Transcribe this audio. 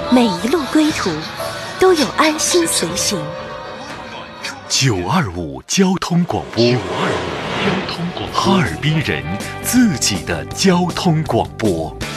每一路归途都有安心随行。 925交通广播，哈尔滨人自己的交通广播。